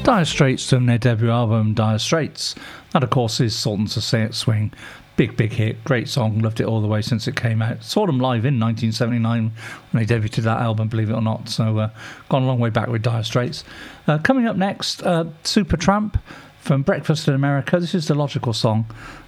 Dire Straits from their debut album Dire Straits. That of course is Sultans of Swing. Big hit, great song, loved it all the way since it came out. Saw them live in 1979 when they debuted that album, believe it or not, so gone a long way back with Dire Straits. Coming up next, Supertramp from Breakfast in America. This is the logical song.